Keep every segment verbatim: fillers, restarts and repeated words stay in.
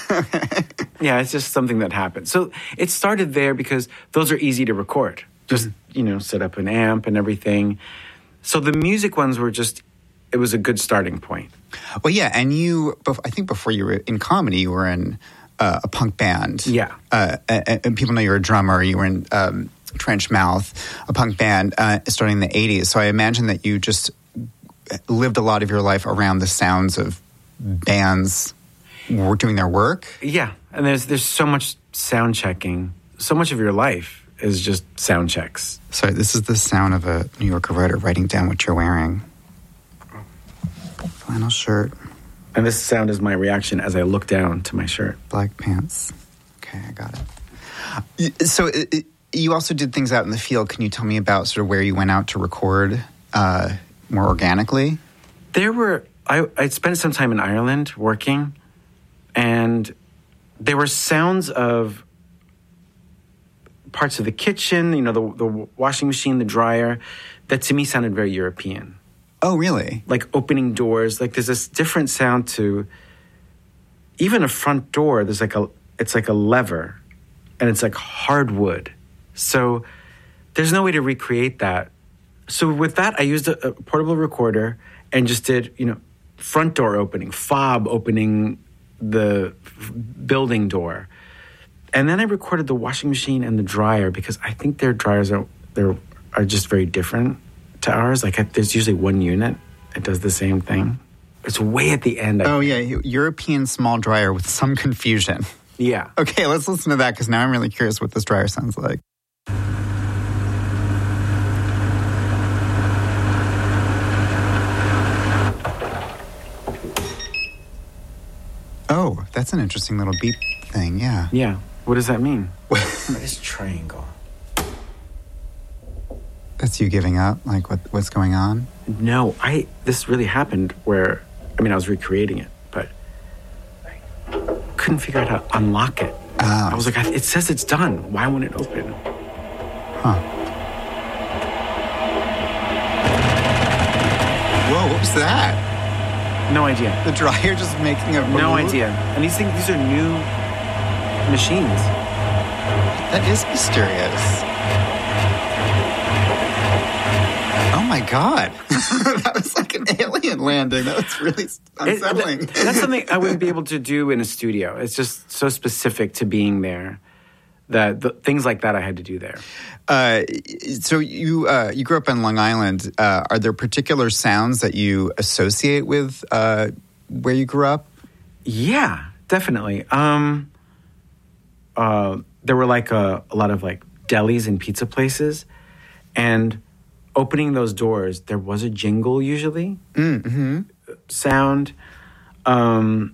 Yeah, it's just something that happened. So it started there because those are easy to record. Just, mm-hmm. you know, set up an amp and everything. So the music ones were just, it was a good starting point. Well, yeah, and you, I think before you were in comedy, you were in uh, a punk band. Yeah. Uh, and, and people know you're a drummer. You were in um, Trench Mouth, a punk band uh, starting in the eighties. So I imagine that you just lived a lot of your life around the sounds of bands were doing their work. Yeah, and there's there's so much sound checking. So much of your life is just sound checks. Sorry, this is the sound of a New Yorker writer writing down what you're wearing. Flannel shirt. And this sound is my reaction as I look down to my shirt. Black pants. Okay, I got it. So it, it, you also did things out in the field. Can you tell me about sort of where you went out to record uh, more organically? There were... I I'd spent some time in Ireland working, and there were sounds of parts of the kitchen, you know, the the washing machine, the dryer, that to me sounded very European. Oh, really? Like opening doors. Like there's this different sound to even a front door. There's like a, it's like a lever, and it's like hardwood. So there's no way to recreate that. So with that, I used a, a portable recorder and just did, you know, front door opening, fob opening the f- building door. And then I recorded the washing machine and the dryer because I think their dryers are they're, are just very different to ours. Like I, there's usually one unit that does the same thing. It's way at the end. I oh, think. yeah. European small dryer with some confusion. Yeah. Okay, let's listen to that because now I'm really curious what this dryer sounds like. Oh, that's an interesting little beep thing, yeah. Yeah. What does that mean? This triangle. That's you giving up? Like, what what's going on? No, I. This really happened where, I mean, I was recreating it, but I couldn't figure out how to unlock it. Oh. I was like, I, it says it's done. Why won't it open? Huh. Whoa, what was that? No idea. The dryer just making a No move? idea. And these things, these are new machines. That is mysterious. Oh my God. That was like an alien landing. That was really unsettling. It, that, that's something I wouldn't be able to do in a studio. It's just so specific to being there that the, things like that I had to do there. Uh, so you uh, you grew up in Long Island. Uh, are there particular sounds that you associate with uh, where you grew up? Yeah, definitely. Um, uh, there were like a, a lot of like delis and pizza places, and opening those doors, there was a jingle usually, mm-hmm. sound. Um,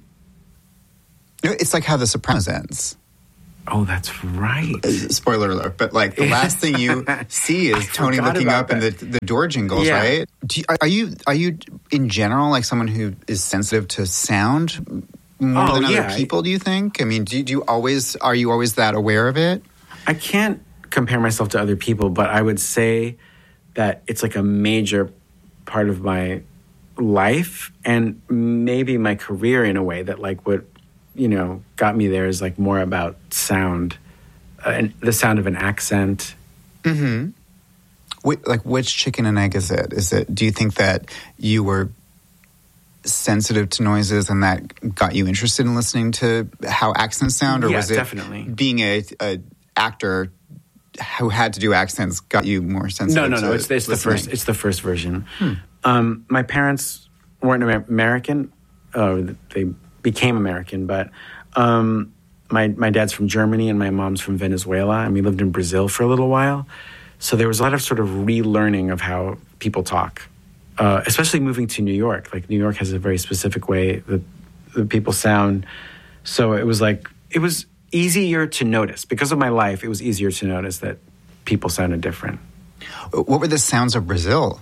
it's like how The Sopranos ends. Oh, that's right. Uh, spoiler alert, but like the last thing you see is Tony looking up and the, the door jingles, yeah. right? Do you, are you are you in general like someone who is sensitive to sound more oh, than yeah. other people? Do you think? I mean, do, do you always are you always that aware of it? I can't compare myself to other people, but I would say that it's like a major part of my life and maybe my career in a way that like what, you know, got me there is like more about sound, uh, and the sound of an accent. Mm-hmm. Wh- like which chicken and egg is it? Is it, do you think that you were sensitive to noises and that got you interested in listening to how accents sound? Or yeah, was it definitely. being a, a actor who had to do accents got you more sensitive? No, no, no. to It's, it's the first. It's the first version. Hmm. Um, my parents weren't Amer- American. Uh, they became American, but um, my my dad's from Germany and my mom's from Venezuela, and we lived in Brazil for a little while. So there was a lot of sort of relearning of how people talk, uh, especially moving to New York. Like New York has a very specific way that, that people sound. So it was like it was easier to notice because of my life. It was easier to notice that people sounded different. What were the sounds of Brazil?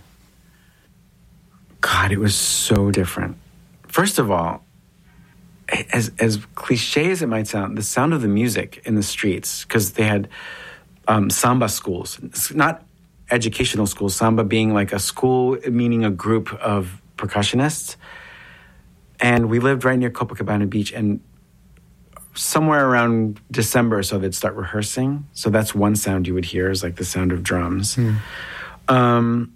God, it was so different. First of all, as as cliche as it might sound, the sound of the music in the streets, because they had um, samba schools, it's not educational schools, samba being like a school, meaning a group of percussionists. And we lived right near Copacabana Beach, and somewhere around December or so, they'd start rehearsing. So that's one sound you would hear is like the sound of drums. Hmm. Um,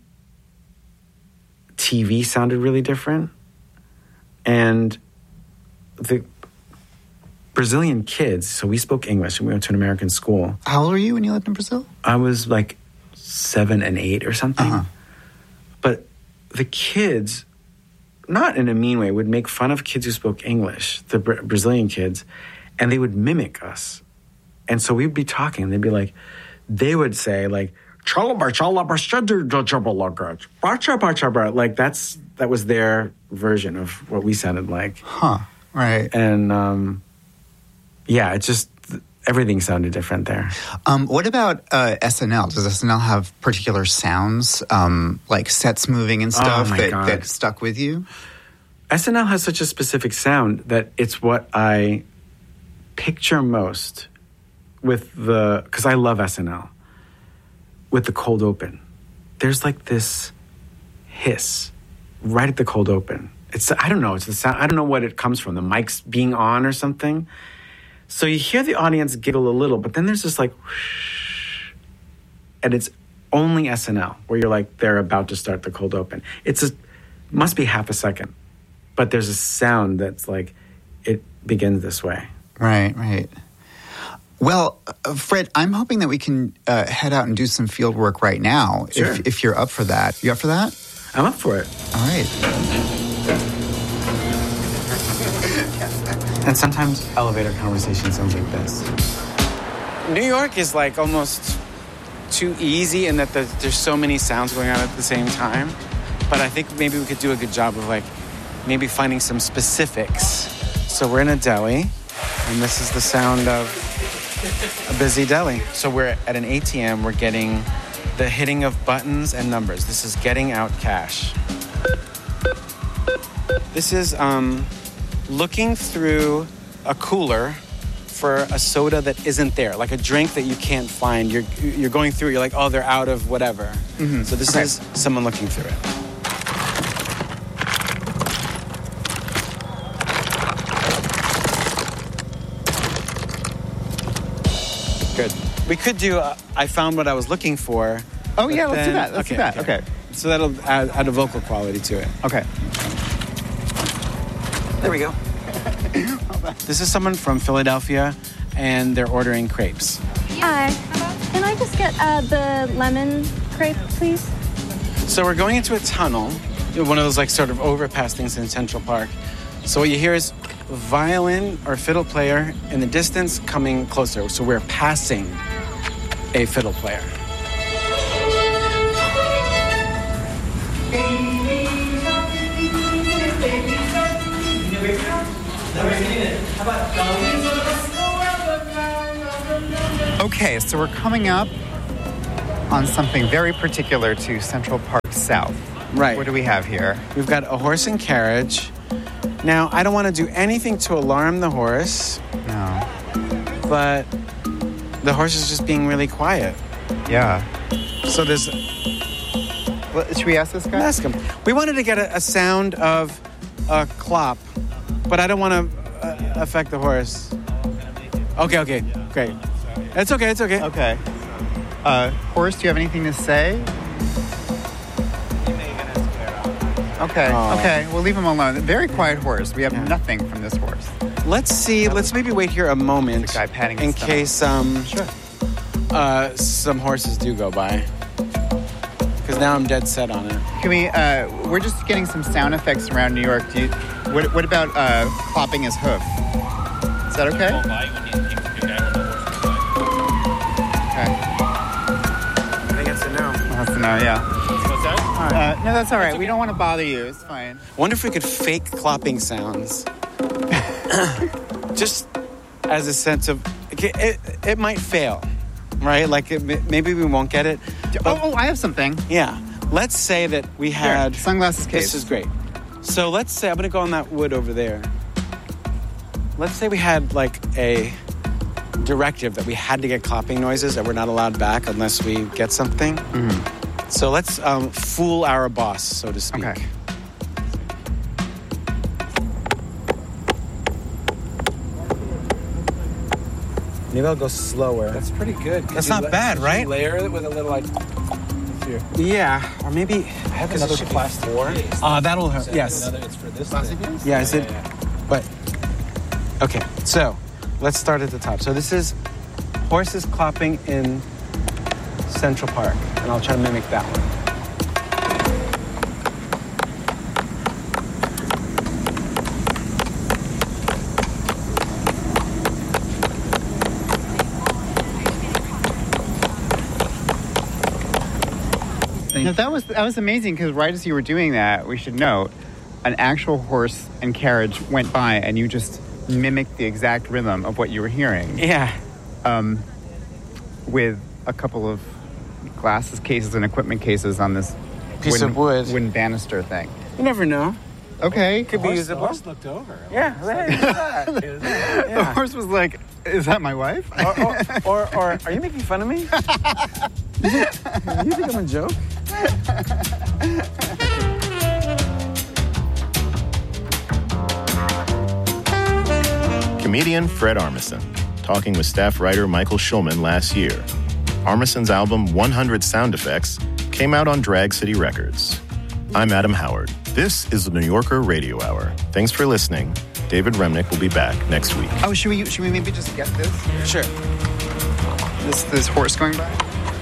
T V sounded really different. And the Brazilian kids, so we spoke English and we went to an American school. How old were you when you lived in Brazil? I was like seven and eight or something. Uh-huh. But the kids, not in a mean way, would make fun of kids who spoke English, the Bra- Brazilian kids, and they would mimic us. And so we'd be talking, and they'd be like, they would say, like, like that's, that was their version of what we sounded like. Huh, right. And, um, yeah, it just, everything sounded different there. Um, what about uh, S N L? Does S N L have particular sounds, um, like sets moving and stuff Oh, my that, God. that stuck with you? S N L has such a specific sound that it's what I picture most with the, because I love S N L, with the cold open. There's like this hiss right at the cold open. It's, I don't know, it's the sound, I don't know what it comes from, the mics being on or something. So you hear the audience giggle a little, but then there's this like whoosh, and it's only S N L where you're like, they're about to start the cold open. It's a, must be half a second. But there's a sound that's like, it begins this way. Right, right. Well, uh, Fred, I'm hoping that we can uh, head out and do some field work right now, Sure. if, if you're up for that. You up for that? I'm up for it. All right. And sometimes elevator conversation sounds like this. New York is like almost too easy in that the, there's so many sounds going on at the same time. But I think maybe we could do a good job of like maybe finding some specifics. So we're in a deli, and this is the sound of a busy deli. So we're at an A T M, we're getting the hitting of buttons and numbers. This is getting out cash. This is um, looking through a cooler for a soda that isn't there, like a drink that you can't find. You're you're going through it, you're like, oh, they're out of whatever. Mm-hmm. So this Okay. is someone looking through it. Good. We could do, uh, I found what I was looking for. Oh, but yeah, let's do then- that. Let's do that. Okay. So that'll add, add a vocal quality to it. Okay. There we go. This is someone from Philadelphia, and they're ordering crepes. Hi. Can I just get uh, the lemon crepe, please? So we're going into a tunnel, one of those like sort of overpass things in Central Park. So what you hear is violin or fiddle player in the distance coming closer. So we're passing a fiddle player. Okay, so we're coming up on something very particular to Central Park South. Right. What do we have here? We've got a horse and carriage. Now, I don't want to do anything to alarm the horse, No. but the horse is just being really quiet. Yeah. So there's... Well, should we ask this guy? Ask him. We wanted to get a, a sound of a clop, but I don't want to uh, affect the horse. Okay, okay, great. It's okay, it's okay. Okay. Uh, horse, do you have anything to say? Okay, Aw. okay. We'll leave him alone. Very quiet horse. We have Yeah. nothing from this horse. Let's see, let's maybe wait here a moment There's a guy patting in his stomach. case um, Sure. uh, some horses do go by. Because now I'm dead set on it. Can we, uh, we're just getting some sound effects around New York. Do you, what, what about uh, clopping his hoof? Is that okay? Okay. I think it's a no. That's a no, yeah. What's that? Uh, no, that's all right. We don't want to bother you. It's fine. Wonder if we could fake clopping sounds. Just as a sense of, it, it, it might fail, right? Like it, maybe we won't get it. But Oh, oh, I have something. yeah, let's say that we had... Here, sunglasses case. This is great. So let's say, I'm going to go on that wood over there. Let's say we had like a directive that we had to get clapping noises that we're not allowed back unless we get something. Mm-hmm. So let's um, fool our boss, so to speak. Okay. Maybe I'll go slower. That's pretty good. Could That's you not la- bad, could right? You layer it with a little like. Here. Yeah, or maybe I have because another it should be plastic four. case. Ah, that'll hurt. Is that Yes. Another, it's for this plastic case? Yeah, is it? Yeah, yeah. But okay, so let's start at the top. So this is horses clopping in Central Park, and I'll try to mimic that one. Now, that was that was amazing because right as you were doing that, we should note, an actual horse and carriage went by, and you just mimicked the exact rhythm of what you were hearing. Yeah. Um, with a couple of glasses cases and equipment cases on this Piece wooden, of wood. wooden banister thing. You never know. Okay. Could be Horse, the usable. horse looked over. Yeah. Hey, look at that. The Yeah. horse was like, "Is that my wife?" Or, or, or, or, are you making fun of me? you, think, you think I'm a joke? Comedian Fred Armisen, talking with staff writer Michael Schulman last year. Armisen's album one hundred Sound Effects came out on Drag City Records. I'm Adam Howard. This is the New Yorker Radio Hour. Thanks for listening. David Remnick will be back next week. Oh, should we should we maybe just get this? Sure. This this horse going by?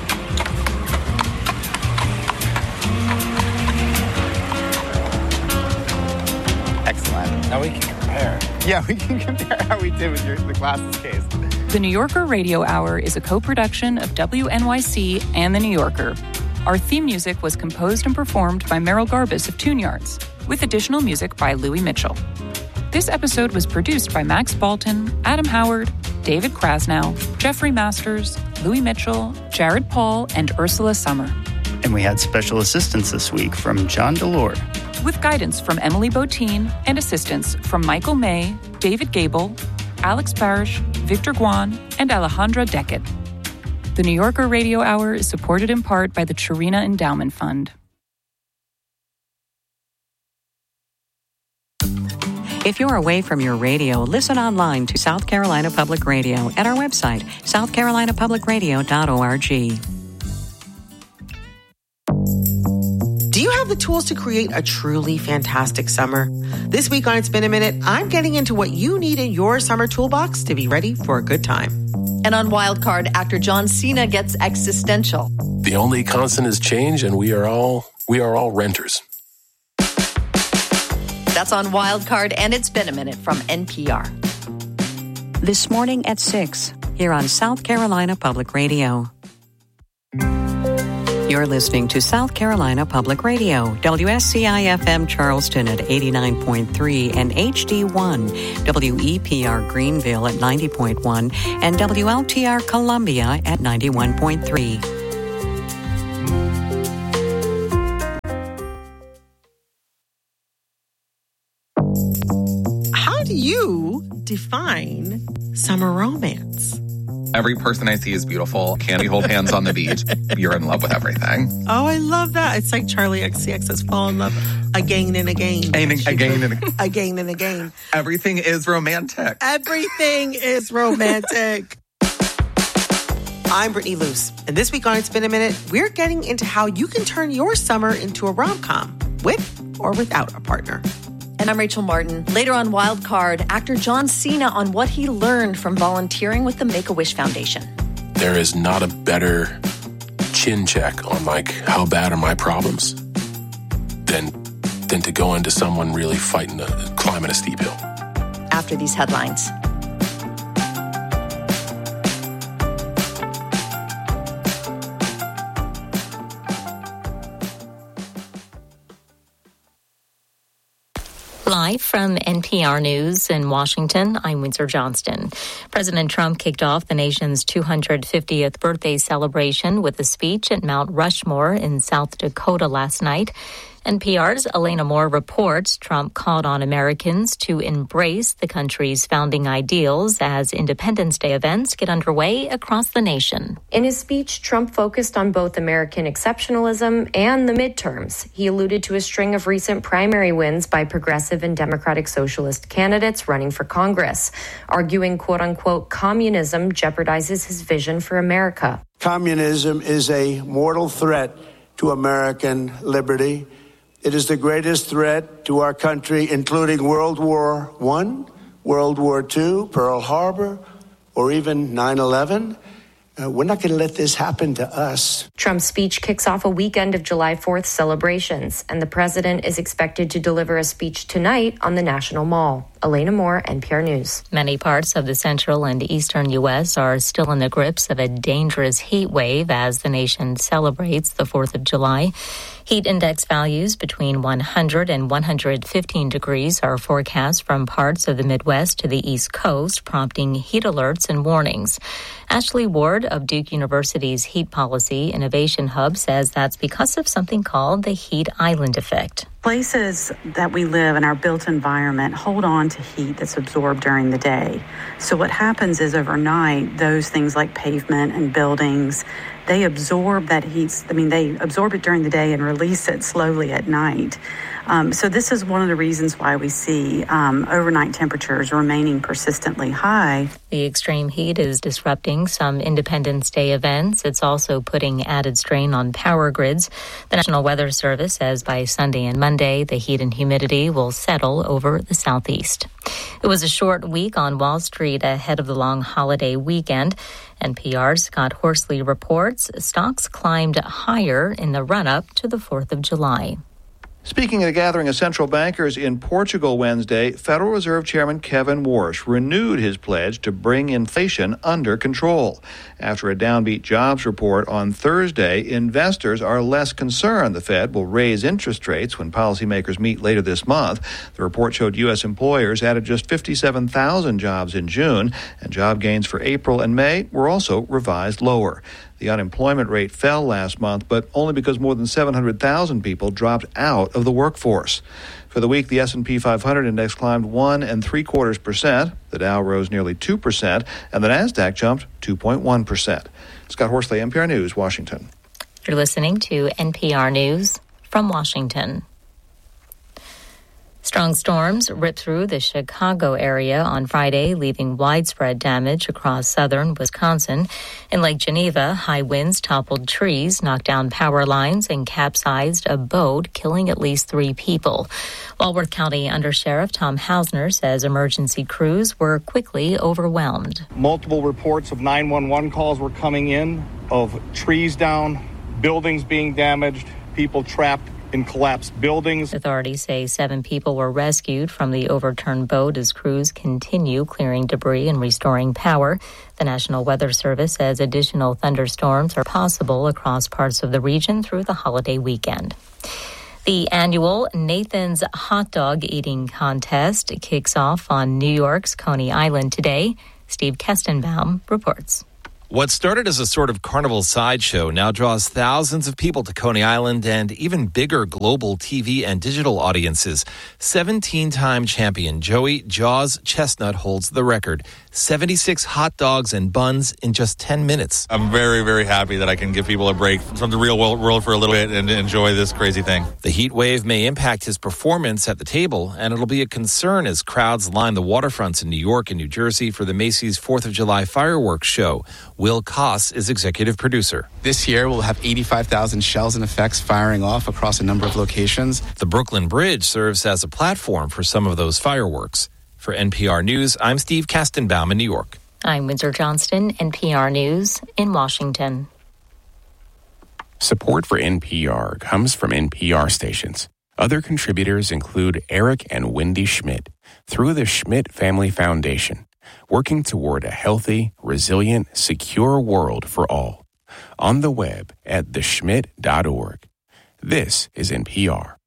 Excellent. Now we can compare. Yeah, we can compare how we did with your, the glasses case. The New Yorker Radio Hour is a co-production of W N Y C and The New Yorker. Our theme music was composed and performed by Merrill Garbus of Tune Yards, with additional music by Louis Mitchell. This episode was produced by Max Balton, Adam Howard, David Krasnow, Jeffrey Masters, Louis Mitchell, Jared Paul, and Ursula Summer. And we had special assistance this week from John Delord. With guidance from Emily Botine and assistance from Michael May, David Gable, Alex Parrish, Victor Guan, and Alejandra Deckett. The New Yorker Radio Hour is supported in part by the Chirina Endowment Fund. If you're away from your radio, listen online to South Carolina Public Radio at our website, south carolina public radio dot org. Do you have the tools to create a truly fantastic summer? This week on It's Been a Minute, I'm getting into what you need in your summer toolbox to be ready for a good time. And on Wildcard, actor John Cena gets existential. The only constant is change, and we are all we are all renters. That's on Wildcard, and It's Been a Minute from N P R. This morning at six, here on South Carolina Public Radio. You're listening to South Carolina Public Radio, W S C I F M Charleston at eighty-nine point three and H D one, W E P R Greenville at ninety point one, and W L T R Columbia at ninety-one point three. How do you define summer romance? Every person I see is beautiful. Can we hold hands on the beach? You're in love with everything. Oh, I love that. It's like Charlie X C X says, fall in love again and again. And again and again. Again and again. Everything is romantic. Everything is romantic. I'm Brittany Luce, and this week on It's Been a Minute, we're getting into how you can turn your summer into a rom-com, with or without a partner. And I'm Rachel Martin. Later on Wildcard, actor John Cena on what he learned from volunteering with the Make-A-Wish Foundation. There is not a better chin check on, like, how bad are my problems than than to go into someone really fighting, a, climbing a steep hill. After these headlines. Live from N P R News in Washington, I'm Windsor Johnston. President Trump kicked off the nation's two hundred fiftieth birthday celebration with a speech at Mount Rushmore in South Dakota last night. N P R's Elena Moore reports Trump called on Americans to embrace the country's founding ideals as Independence Day events get underway across the nation. In his speech, Trump focused on both American exceptionalism and the midterms. He alluded to a string of recent primary wins by progressive and Democratic Socialist candidates running for Congress, arguing, quote-unquote, communism jeopardizes his vision for America. Communism is a mortal threat to American liberty. It is the greatest threat to our country, including World War One, World War Two, Pearl Harbor, or even nine eleven. Uh, we're not going to let this happen to us. Trump's speech kicks off a weekend of July fourth celebrations, and the president is expected to deliver a speech tonight on the National Mall. Elena Moore, N P R News. Many parts of the central and eastern U S are still in the grips of a dangerous heat wave as the nation celebrates the fourth of July. Heat index values between one hundred and one hundred fifteen degrees are forecast from parts of the Midwest to the East Coast, prompting heat alerts and warnings. Ashley Ward of Duke University's Heat Policy Innovation Hub says that's because of something called the heat island effect. Places that we live in our built environment hold on to heat that's absorbed during the day. So what happens is overnight, those things like pavement and buildings, they absorb that heat. I mean, they absorb it during the day and release it slowly at night. Um, so this is one of the reasons why we see um, overnight temperatures remaining persistently high. The extreme heat is disrupting some Independence Day events. It's also putting added strain on power grids. The National Weather Service says by Sunday and Monday, the heat and humidity will settle over the southeast. It was a short week on Wall Street ahead of the long holiday weekend. N P R's Scott Horsley reports stocks climbed higher in the run-up to the fourth of July. Speaking at a gathering of central bankers in Portugal Wednesday, Federal Reserve Chairman Kevin Warsh renewed his pledge to bring inflation under control. After a downbeat jobs report on Thursday, investors are less concerned the Fed will raise interest rates when policymakers meet later this month. The report showed U S employers added just fifty-seven thousand jobs in June, and job gains for April and May were also revised lower. The unemployment rate fell last month, but only because more than seven hundred thousand people dropped out of the workforce. For the week, the S and P five hundred index climbed one and three quarters percent. The Dow rose nearly two percent, and the Nasdaq jumped two point one percent. Scott Horsley, N P R News, Washington. You're listening to N P R News from Washington. Strong storms ripped through the Chicago area on Friday, leaving widespread damage across southern Wisconsin. In Lake Geneva, high winds toppled trees, knocked down power lines, and capsized a boat, killing at least three people. Walworth County Undersheriff Tom Hausner says emergency crews were quickly overwhelmed. Multiple reports of nine one one calls were coming in of trees down, buildings being damaged, people trapped in collapsed buildings. Authorities say seven people were rescued from the overturned boat as crews continue clearing debris and restoring power. The National Weather Service says additional thunderstorms are possible across parts of the region through the holiday weekend. The annual Nathan's Hot Dog Eating Contest kicks off on New York's Coney Island today. Steve Kestenbaum reports. What started as a sort of carnival sideshow now draws thousands of people to Coney Island and even bigger global T V and digital audiences. seventeen-time champion Joey Jaws Chestnut holds the record. seventy-six hot dogs and buns in just ten minutes. I'm very, very happy that I can give people a break from the real world for a little bit and enjoy this crazy thing. The heat wave may impact his performance at the table, and it'll be a concern as crowds line the waterfronts in New York and New Jersey for the Macy's fourth of July fireworks show. Will Koss is executive producer. This year, we'll have eighty-five thousand shells and effects firing off across a number of locations. The Brooklyn Bridge serves as a platform for some of those fireworks. For N P R News, I'm Steve Kastenbaum in New York. I'm Windsor Johnston, N P R News in Washington. Support for N P R comes from N P R stations. Other contributors include Eric and Wendy Schmidt through the Schmidt Family Foundation, working toward a healthy, resilient, secure world for all. On the web at the schmidt dot org. This is N P R.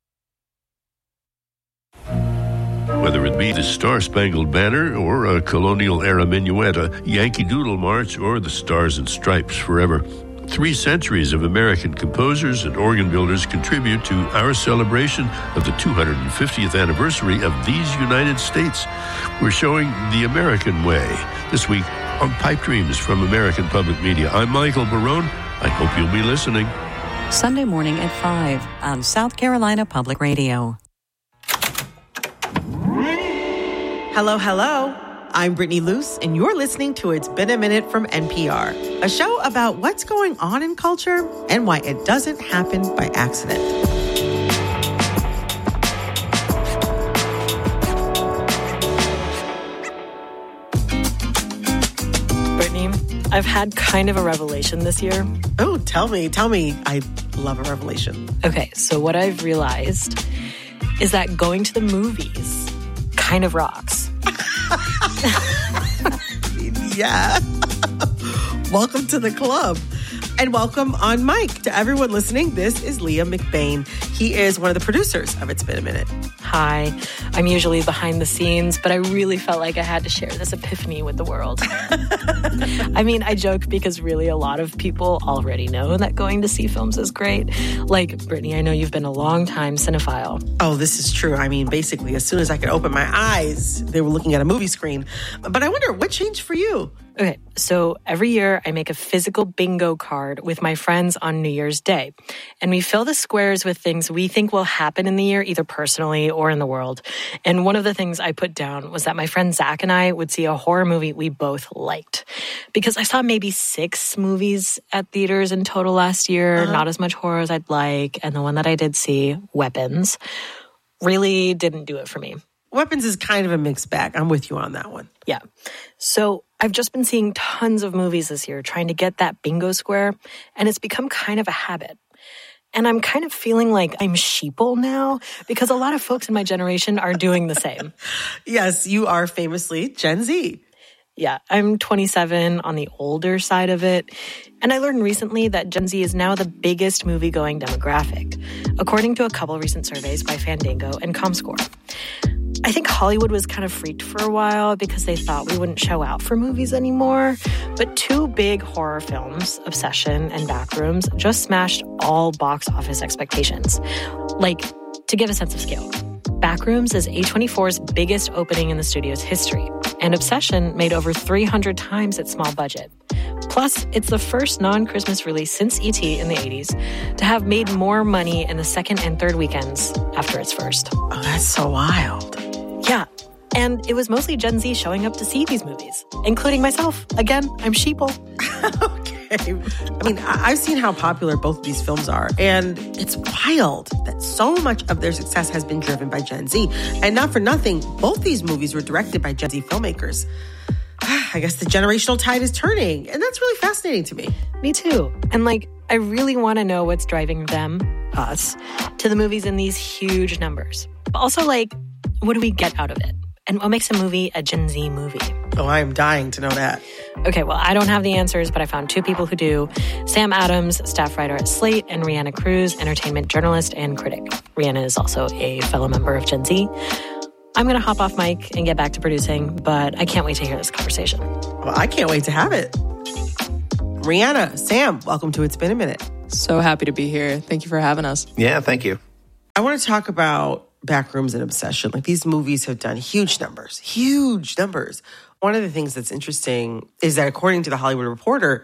Whether it be the Star-Spangled Banner or a colonial-era minuet, a Yankee Doodle March, or the Stars and Stripes Forever, Three centuries of American composers and organ builders contribute to our celebration of the two hundred fiftieth anniversary of these United States. We're showing the American way this week on Pipe Dreams from American Public Media. I'm Michael Barone. I hope you'll be listening. Sunday morning at five on South Carolina Public Radio. Hello, hello. I'm Brittany Luce, and you're listening to It's Been a Minute from N P R, a show about what's going on in culture and why it doesn't happen by accident. Brittany, I've had kind of a revelation this year. Oh, tell me, tell me. I love a revelation. Okay, so what I've realized is that going to the movies kind of rocks. Yeah. Welcome to the club. And welcome on mic to everyone listening. This is Liam McBain. He is one of the producers of It's Been a Minute. Hi. I'm usually behind the scenes, but I really felt like I had to share this epiphany with the world. I mean, I joke because really a lot of people already know that going to see films is great. Like, Brittany, I know you've been a long time cinephile. Oh, this is true. I mean, basically, as soon as I could open my eyes, they were looking at a movie screen. But I wonder, what changed for you? Okay, so every year I make a physical bingo card with my friends on New Year's Day. And we fill the squares with things we think will happen in the year, either personally or in the world. And one of the things I put down was that my friend Zach and I would see a horror movie we both liked. Because I saw maybe six movies at theaters in total last year, uh-huh. Not as much horror as I'd like. And the one that I did see, Weapons, really didn't do it for me. Weapons is kind of a mixed bag. I'm with you on that one. Yeah. So I've just been seeing tons of movies this year trying to get that bingo square, and it's become kind of a habit. And I'm kind of feeling like I'm sheeple now because a lot of folks in my generation are doing the same. Yes, you are famously Gen Z. Yeah, I'm twenty-seven on the older side of it. And I learned recently that Gen Z is now the biggest movie-going demographic, according to a couple recent surveys by Fandango and ComScore. I think Hollywood was kind of freaked for a while because they thought we wouldn't show out for movies anymore. But two big horror films, Obsession and Backrooms, just smashed all box office expectations. Like, to give a sense of scale, Backrooms is A twenty-four's biggest opening in the studio's history, and Obsession made over three hundred times its small budget. Plus, it's the first non-Christmas release since E T in the eighties to have made more money in the second and third weekends after its first. Oh, that's so wild. Yeah, and it was mostly Gen Z showing up to see these movies, including myself. Again, I'm sheeple. Okay. I mean, I've seen how popular both of these films are, and it's wild that so much of their success has been driven by Gen Z. And not for nothing, both these movies were directed by Gen Z filmmakers. I guess the generational tide is turning, and that's really fascinating to me. Me too. And like, I really want to know what's driving them, us, to the movies in these huge numbers. But also, like, what do we get out of it? And what makes a movie a Gen Z movie? Oh, I am dying to know that. Okay, well, I don't have the answers, but I found two people who do. Sam Adams, staff writer at Slate, and Rhianna Cruz, entertainment journalist and critic. Rhianna is also a fellow member of Gen Z. I'm going to hop off mic and get back to producing, but I can't wait to hear this conversation. Well, I can't wait to have it. Rhianna, Sam, welcome to It's Been a Minute. So happy to be here. Thank you for having us. Yeah, thank you. I want to talk about Backrooms and Obsession. Like, these movies have done huge numbers, huge numbers. One of the things that's interesting is that according to The Hollywood Reporter,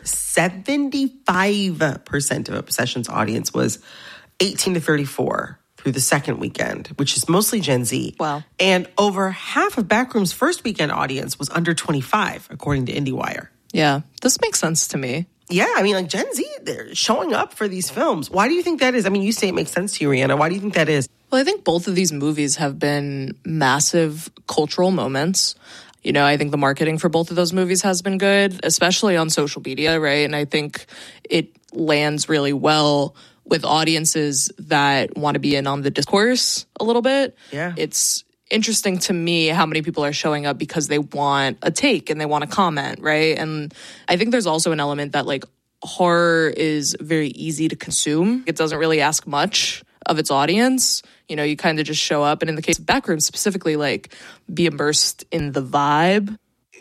seventy-five percent of Obsession's audience was eighteen to thirty-four through the second weekend, which is mostly Gen Z. Wow. And over half of Backroom's first weekend audience was under twenty-five, according to IndieWire. Yeah, this makes sense to me. Yeah, I mean, like, Gen Z, they're showing up for these films. Why do you think that is? I mean, you say it makes sense to you, Rhianna. Why do you think that is? Well, I think both of these movies have been massive cultural moments. You know, I think the marketing for both of those movies has been good, especially on social media, right? And I think it lands really well with audiences that want to be in on the discourse a little bit. Yeah. It's interesting to me how many people are showing up because they want a take and they want to comment, right? And I think there's also an element that, like, horror is very easy to consume. It doesn't really ask much of its audience. You know, you kind of just show up. And in the case of Backrooms specifically, like, be immersed in the vibe.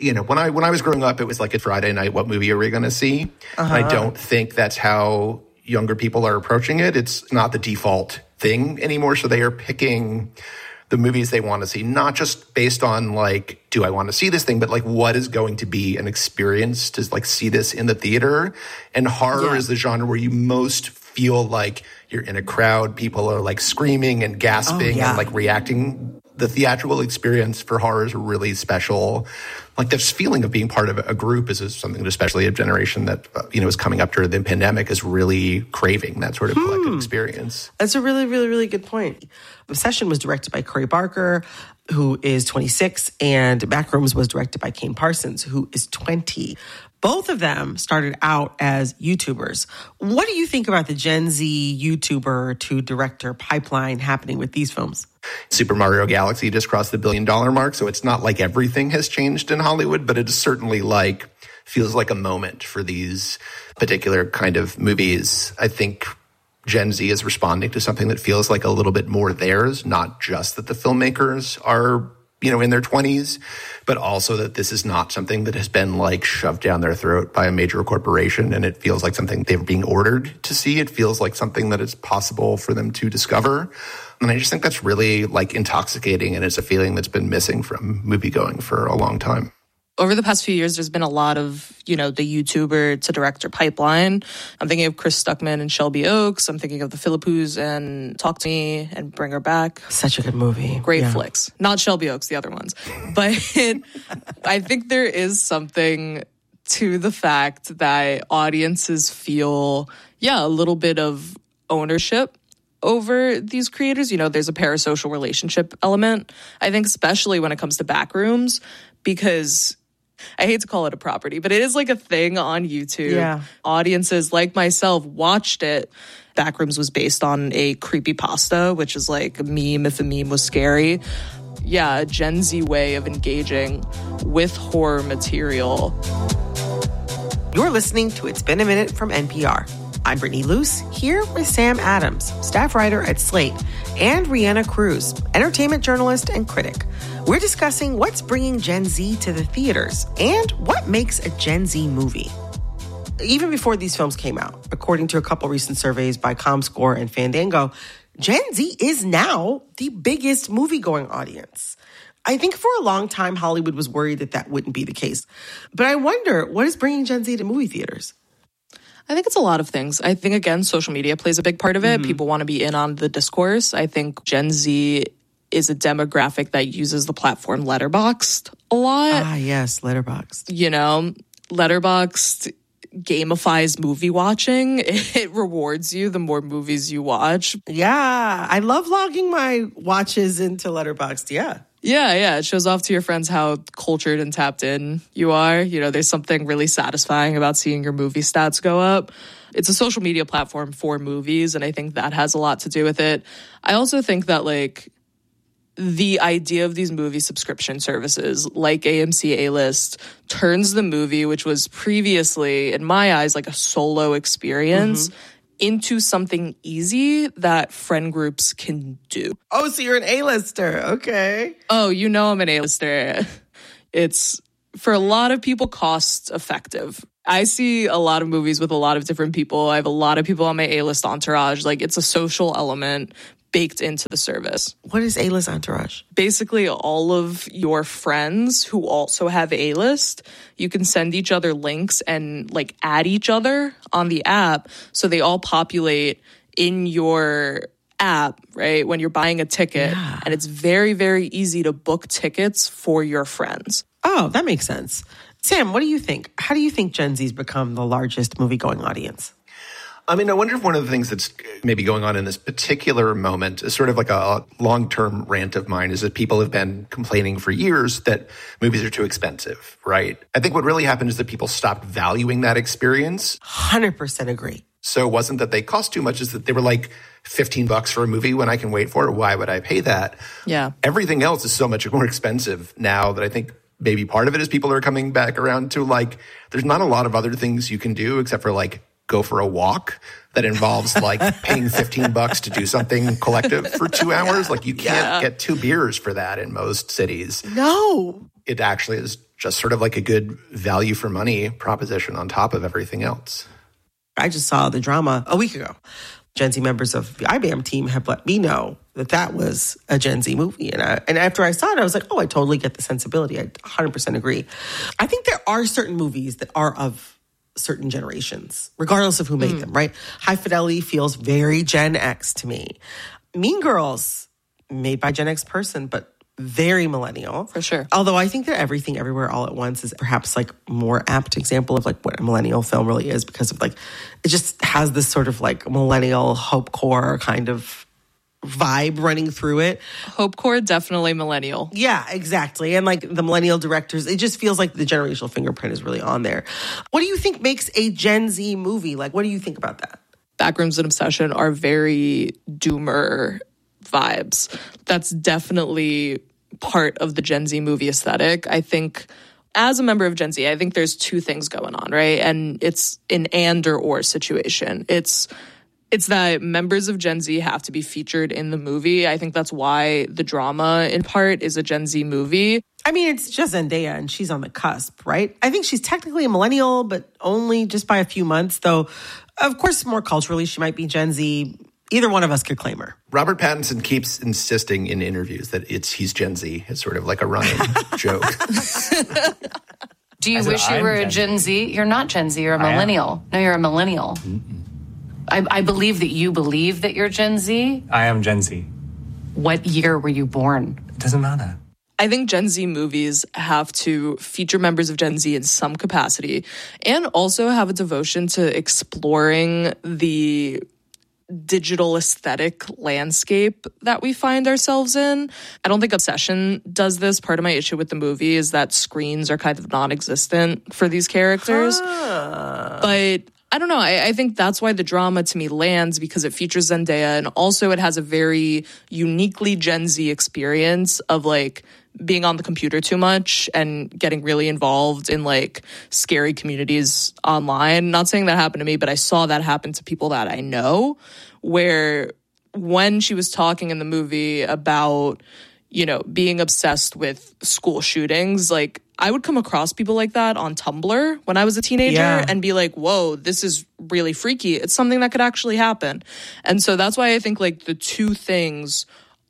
you know, when I when I was growing up, it was like a Friday night, what movie are we going to see? Uh-huh. I don't think that's how younger people are approaching it. It's not the default thing anymore. So they are picking the movies they want to see, not just based on like, do I want to see this thing, but like, what is going to be an experience to like see this in the theater? And horror Yeah. is the genre where you most feel like you're in a crowd. People are like screaming and gasping Oh, yeah. and like reacting. The theatrical experience for horror is really special. Like this feeling of being part of a group is, is something, especially a generation that, uh, you know, is coming up during the pandemic is really craving that sort of Hmm. collective experience. That's a really, really, really good point. Obsession was directed by Corey Barker, who is twenty-six, and Backrooms was directed by Kane Parsons, who is twenty. Both of them started out as YouTubers. What do you think about the Gen Z YouTuber to director pipeline happening with these films? Super Mario Galaxy just crossed the billion dollar mark, so it's not like everything has changed in Hollywood, but it's certainly like feels like a moment for these particular kind of movies. I think Gen Z is responding to something that feels like a little bit more theirs, not just that the filmmakers are, you know, in their twenties, but also that this is not something that has been like shoved down their throat by a major corporation. And it feels like something they're being ordered to see. It feels like something that is possible for them to discover. And I just think that's really like intoxicating. And it's a feeling that's been missing from moviegoing for a long time. Over the past few years, there's been a lot of, you know, the YouTuber to director pipeline. I'm thinking of Chris Stuckman and Shelby Oaks. I'm thinking of the Philippines and Talk to Me and Bring Her Back. Such a good movie. Great Yeah. flicks. Not Shelby Oaks, the other ones. But it, I think there is something to the fact that audiences feel, yeah, a little bit of ownership over these creators. You know, there's a parasocial relationship element, I think, especially when it comes to Backrooms, because I hate to call it a property, but it is like a thing on YouTube. Yeah. Audiences like myself watched it. Backrooms was based on a creepypasta, which is like a meme if a meme was scary. Yeah, a Gen Z way of engaging with horror material. You're listening to It's Been a Minute from N P R. I'm Brittany Luce, here with Sam Adams, staff writer at Slate, and Rhianna Cruz, entertainment journalist and critic. We're discussing what's bringing Gen Z to the theaters and what makes a Gen Z movie. Even before these films came out, according to a couple recent surveys by ComScore and Fandango, Gen Z is now the biggest movie-going audience. I think for a long time, Hollywood was worried that that wouldn't be the case. But I wonder, what is bringing Gen Z to movie theaters? I think it's a lot of things. I think, again, social media plays a big part of it. Mm-hmm. People want to be in on the discourse. I think Gen Z is a demographic that uses the platform Letterboxd a lot. Ah, yes, Letterboxd. You know, Letterboxd gamifies movie watching. It rewards you the more movies you watch. Yeah, I love logging my watches into Letterboxd, yeah. Yeah, yeah. It shows off to your friends how cultured and tapped in you are. You know, there's something really satisfying about seeing your movie stats go up. It's a social media platform for movies, and I think that has a lot to do with it. I also think that, like, the idea of these movie subscription services like A M C A-List turns the movie, which was previously, in my eyes, like a solo experience, mm-hmm. into something easy that friend groups can do. Oh, so you're an A-lister. Okay. Oh, you know I'm an A-lister. It's, for a lot of people, cost effective. I see a lot of movies with a lot of different people. I have a lot of people on my A-list entourage. Like, it's a social element baked into the service. What is A-list entourage? Basically, all of your friends who also have A-list, you can send each other links and like add each other on the app so they all populate in your app, right? When you're buying a ticket. Yeah. And it's very, very easy to book tickets for your friends. Oh, that makes sense. Sam, what do you think? How do you think Gen Z's become the largest movie-going audience? I mean, I wonder if one of the things that's maybe going on in this particular moment is sort of like a long-term rant of mine is that people have been complaining for years that movies are too expensive, right? I think what really happened is that people stopped valuing that experience. one hundred percent agree. So it wasn't that they cost too much, it's that they were like fifteen bucks for a movie when I can wait for it. Why would I pay that? Yeah. Everything else is so much more expensive now that I think maybe part of it is people are coming back around to like, there's not a lot of other things you can do except for like go for a walk that involves like paying fifteen bucks to do something collective for two hours. Like you can't Yeah. get two beers for that in most cities. No. It actually is just sort of like a good value for money proposition on top of everything else. I just saw the drama a week ago. Gen Z members of the I B A M team have let me know that that was a Gen Z movie. And, I, and after I saw it, I was like, oh, I totally get the sensibility. I one hundred percent agree. I think there are certain movies that are of certain generations, regardless of who made mm. them, right? High Fidelity feels very Gen X to me. Mean Girls, made by a Gen X person, but very millennial. For sure. Although I think that Everything Everywhere All at Once is perhaps like more apt example of like what a millennial film really is, because of like, it just has this sort of like millennial hope core kind of vibe running through it. Hope core, definitely millennial. Yeah, exactly. And like the millennial directors, it just feels like the generational fingerprint is really on there. What do you think makes a Gen Z movie? Like, what do you think about that? Backrooms and Obsession are very doomer vibes. That's definitely part of the Gen Z movie aesthetic. I think as a member of Gen Z, I think there's two things going on, right? And it's an and or or situation. It's it's that members of Gen Z have to be featured in the movie. I think that's why the drama in part is a Gen Z movie. I mean, it's just Zendaya and she's on the cusp, right? I think she's technically a millennial, but only just by a few months, though. Of course, more culturally, she might be Gen Z. Either one of us could claim her. Robert Pattinson keeps insisting in interviews that it's he's Gen Z. It's sort of like a running joke. Do you I said, wish you I'm were a Gen Gen Z? You're not Gen Z. You're a I am. millennial. No, you're a millennial. I, I believe that you believe that you're Gen Z. I am Gen Z. What year were you born? It doesn't matter. I think Gen Z movies have to feature members of Gen Z in some capacity and also have a devotion to exploring the digital aesthetic landscape that we find ourselves in. I don't think Obsession does this. Part of my issue with the movie is that screens are kind of non-existent for these characters. Huh. But I don't know. I, I think that's why the drama to me lands, because it features Zendaya and also it has a very uniquely Gen Z experience of like being on the computer too much and getting really involved in like scary communities online. Not saying that happened to me, but I saw that happen to people that I know, where when she was talking in the movie about, you know, being obsessed with school shootings, like I would come across people like that on Tumblr when I was a teenager Yeah. and be like, whoa, this is really freaky. It's something that could actually happen. And so that's why I think like the two things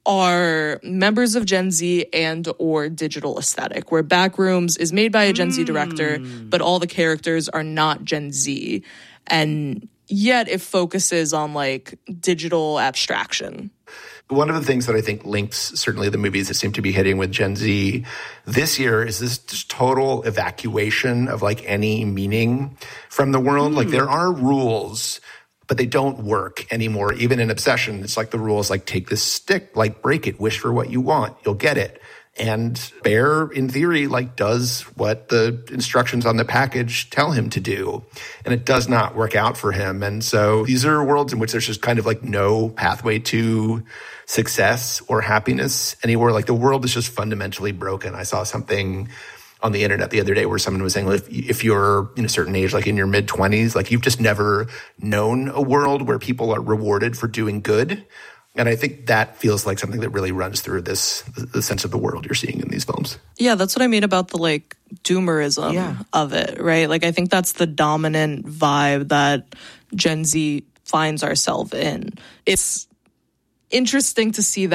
are members of Gen Z and or digital aesthetic, where Backrooms is made by a Gen Z director, but all the characters are not Gen Z. And yet it focuses on like digital abstraction. One of the things that I think links certainly the movies that seem to be hitting with Gen Z this year is this just total evacuation of like any meaning from the world. Mm. Like there are rules, but they don't work anymore. Even in Obsession, it's like the rules like take this stick, like break it, wish for what you want, you'll get it. And Bear, in theory, like does what the instructions on the package tell him to do. And it does not work out for him. And so these are worlds in which there's just kind of like no pathway to success or happiness anywhere. Like the world is just fundamentally broken. I saw something on the internet the other day where someone was saying, well, if, if you're in a certain age, like in your mid twenties, like you've just never known a world where people are rewarded for doing good. And I think that feels like something that really runs through this, the sense of the world you're seeing in these films. Yeah, that's what I mean about the like doomerism Yeah. of it, right? Like I think that's the dominant vibe that Gen Z finds ourselves in. It's interesting to see that